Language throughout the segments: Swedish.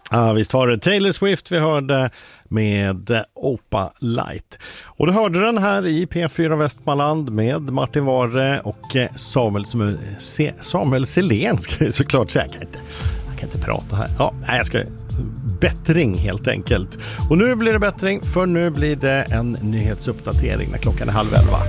Ja, visst var det Taylor Swift vi hörde med Opa Light. Och du hörde den här i P4 Västmanland med Martin Warre och Samuel Selén ska jag såklart säga. Jag kan inte prata här. Ja, jag ska bättring helt enkelt. Och nu blir det bättring, för nu blir det en nyhetsuppdatering när klockan är 10:30.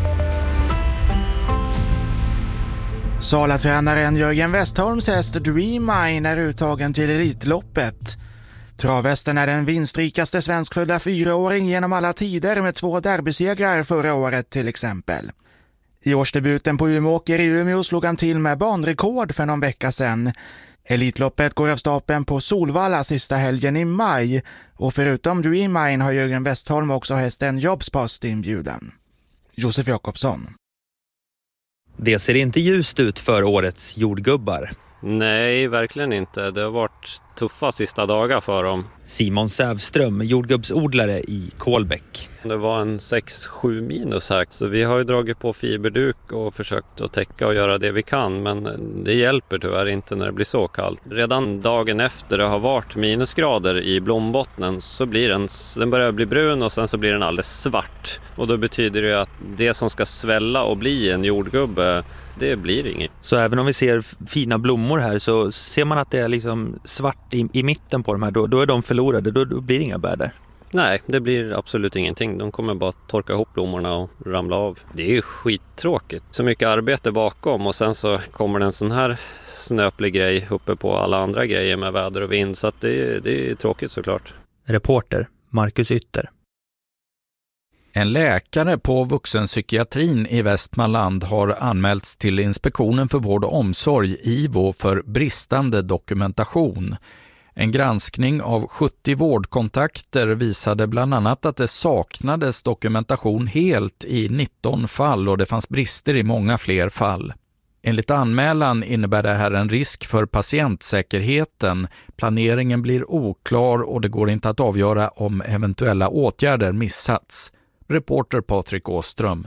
Salatränaren Jörgen Westholms häst Dream Mine är uttagen till Elitloppet. Travhästen är den vinstrikaste svenskfödda 4-åring genom alla tider med 2 derbysegrar förra året till exempel. I årsdebuten på Umeåker i Umeå slog han till med banrekord för någon vecka sedan. Elitloppet går av stapeln på Solvalla sista helgen i maj, och förutom Dream Mine har Jörgen Westholm också hästen Jobspost inbjuden. Josef Jakobsson. Det ser inte ljust ut för årets jordgubbar. Nej, verkligen inte. Det har varit tuffa sista dagar för dem. Simon Sävström, jordgubbsodlare i Kolbäck. Det var en 6-7 minus här, så vi har ju dragit på fiberduk och försökt att täcka och göra det vi kan, men det hjälper tyvärr inte när det blir så kallt. Redan dagen efter det har varit minusgrader i blombottnen så blir den börjar bli brun och sen så blir den alldeles svart. Och då betyder det att det som ska svälla och bli en jordgubbe, det blir inget. Så även om vi ser fina blommor här så ser man att det är liksom svart i mitten på de här, då är de förlorade, då blir det inga bär där. Nej, det blir absolut ingenting. De kommer bara torka ihop blommorna och ramla av. Det är ju skittråkigt. Så mycket arbete bakom, och sen så kommer det en sån här snöplig grej uppe på alla andra grejer med väder och vind. Så att det är tråkigt såklart. Reporter Marcus Ytter. En läkare på vuxenpsykiatrin i Västmanland har anmälts till Inspektionen för vård och omsorg, IVO, för bristande dokumentation. En granskning av 70 vårdkontakter visade bland annat att det saknades dokumentation helt i 19 fall och det fanns brister i många fler fall. Enligt anmälan innebär det här en risk för patientsäkerheten. Planeringen blir oklar och det går inte att avgöra om eventuella åtgärder missats. Reporter Patrik Åström.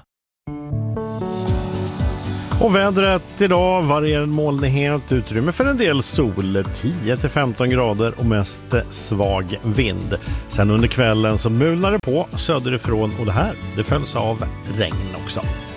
Och vädret idag, varierande molnighet, utrymme för en del sol, 10-15 grader och mest svag vind. Sen under kvällen så mulnar det på söderifrån, och det följs av regn också.